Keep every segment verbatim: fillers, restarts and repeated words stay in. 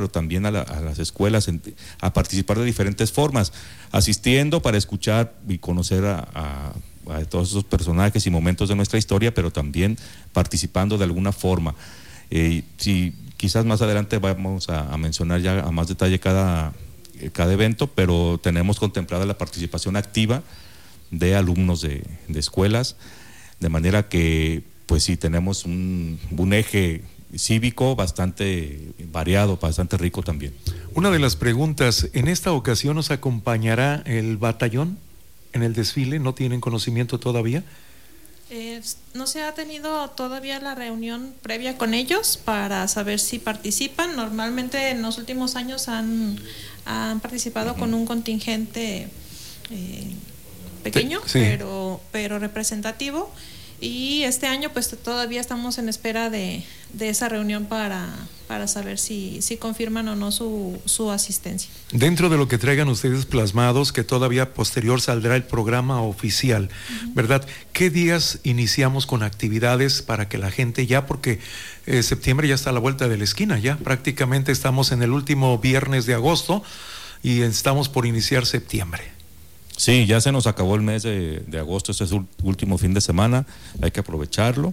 pero también a, la, a las escuelas, en, a participar de diferentes formas, asistiendo para escuchar y conocer a, a, a todos esos personajes y momentos de nuestra historia, pero también participando de alguna forma. Eh, si quizás más adelante vamos a, a mencionar ya a más detalle cada, cada evento, pero tenemos contemplada la participación activa de alumnos de, de escuelas, de manera que pues sí tenemos un, un eje cívico bastante variado, bastante rico también. Una de las preguntas, ¿en esta ocasión nos acompañará el batallón en el desfile? ¿No tienen conocimiento todavía? Eh, no se ha tenido todavía la reunión previa con ellos para saber si participan. Normalmente en los últimos años han, han participado uh-huh. con un contingente eh, pequeño, sí. pero, pero representativo. Y este año pues todavía estamos en espera de, de esa reunión para, para saber si, si confirman o no su, su asistencia. Dentro de lo que traigan ustedes plasmados, que todavía posterior saldrá el programa oficial, uh-huh. ¿verdad? ¿Qué días iniciamos con actividades para que la gente ya, porque eh, septiembre ya está a la vuelta de la esquina, ya prácticamente estamos en el último viernes de agosto y estamos por iniciar septiembre? Sí, ya se nos acabó el mes de, de agosto, este es el último fin de semana, hay que aprovecharlo.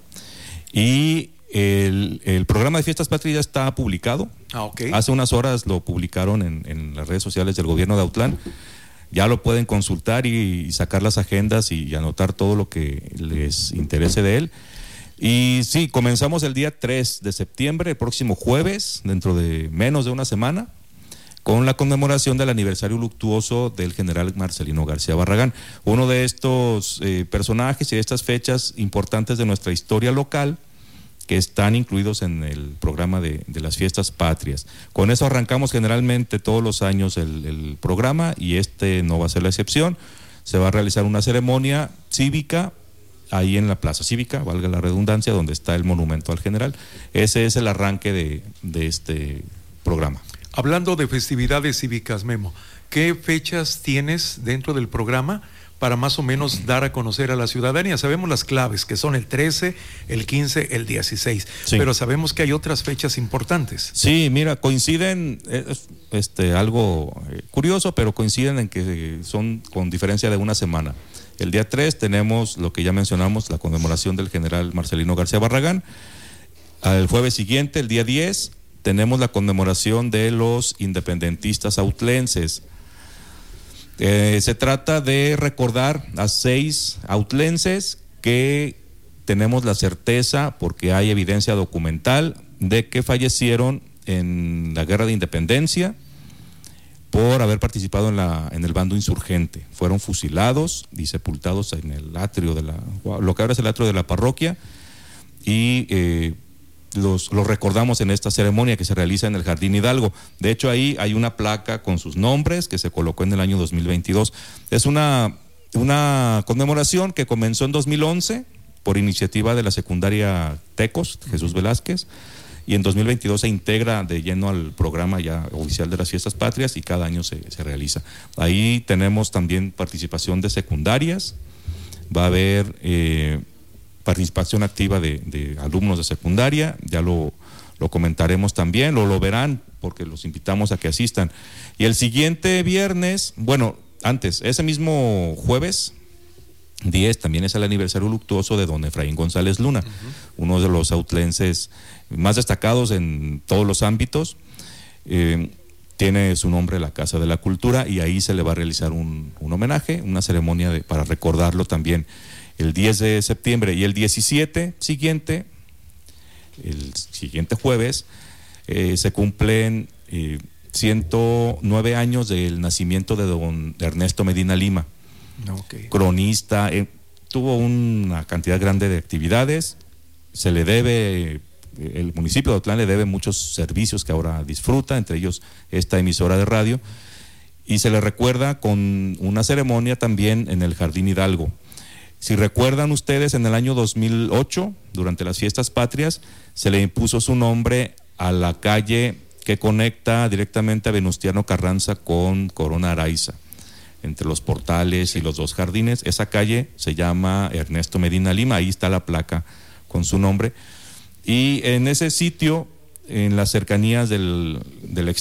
Y el, el programa de Fiestas Patrias ya está publicado. Ah, okay. Hace unas horas lo publicaron en, en las redes sociales del gobierno de Autlán. Ya lo pueden consultar y, y sacar las agendas y, y anotar todo lo que les interese de él. Y sí, comenzamos el día tres de septiembre, el próximo jueves, dentro de menos de una semana, con la conmemoración del aniversario luctuoso del general Marcelino García Barragán, uno de estos eh, personajes y de estas fechas importantes de nuestra historia local que están incluidos en el programa de, de las Fiestas Patrias. Con eso arrancamos generalmente todos los años el, el programa y este no va a ser la excepción. Se va a realizar una ceremonia cívica ahí en la Plaza Cívica, valga la redundancia, donde está el monumento al general. Ese es el arranque de, de este programa. Hablando de festividades cívicas, Memo, ¿qué fechas tienes dentro del programa para más o menos dar a conocer a la ciudadanía? Sabemos las claves, que son el trece, el quince, el dieciséis, sí. pero sabemos que hay otras fechas importantes. Sí, mira, coinciden, es este, algo curioso, pero coinciden en que son con diferencia de una semana. El día tres tenemos lo que ya mencionamos, la conmemoración del general Marcelino García Barragán. Al jueves siguiente, el día diez, tenemos la conmemoración de los independentistas autlenses. Eh, se trata de recordar a seis autlenses que tenemos la certeza, porque hay evidencia documental, de que fallecieron en la Guerra de Independencia por haber participado en, la, en el bando insurgente. Fueron fusilados y sepultados en el atrio de la, lo que ahora es el atrio de la parroquia, y eh, Los, los recordamos en esta ceremonia que se realiza en el Jardín Hidalgo. De hecho, ahí hay una placa con sus nombres que se colocó en el año dos mil veintidós. Es una, una conmemoración que comenzó en dos mil once por iniciativa de la secundaria Tecos, Jesús Velázquez, y en dos mil veintidós se integra de lleno al programa ya oficial de las Fiestas Patrias y cada año se, se realiza. Ahí tenemos también participación de secundarias, va a haber Eh, participación activa de, de alumnos de secundaria, ya lo, lo comentaremos también, lo, lo verán porque los invitamos a que asistan. Y el siguiente viernes, bueno, antes, ese mismo jueves diez también es el aniversario luctuoso de don Efraín González Luna, uh-huh. uno de los autlenses más destacados en todos los ámbitos. Eh, tiene su nombre la Casa de la Cultura y ahí se le va a realizar un, un homenaje, una ceremonia de, para recordarlo también. El diez de septiembre y el diecisiete siguiente, el siguiente jueves, eh, se cumplen eh, ciento nueve años del nacimiento de don Ernesto Medina Lima, okay. cronista, eh, tuvo una cantidad grande de actividades, se le debe, eh, el municipio de Autlán le debe muchos servicios que ahora disfruta, entre ellos esta emisora de radio, y se le recuerda con una ceremonia también en el Jardín Hidalgo. Si recuerdan ustedes, en el año dos mil ocho, durante las Fiestas Patrias, se le impuso su nombre a la calle que conecta directamente a Venustiano Carranza con Corona Araiza, entre los portales y los dos jardines. Esa calle se llama Ernesto Medina Lima, ahí está la placa con su nombre. Y en ese sitio, en las cercanías del, del